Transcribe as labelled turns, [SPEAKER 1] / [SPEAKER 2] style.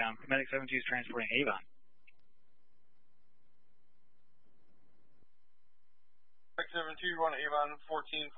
[SPEAKER 1] Medic 72 is transporting Avon.
[SPEAKER 2] Medic 72, you want Avon 14.